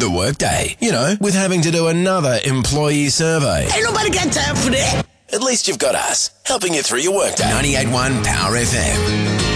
the workday. You know, with having to do another employee survey. Ain't nobody got time for that. At least you've got us, helping you through your workday. 98.1 Power FM.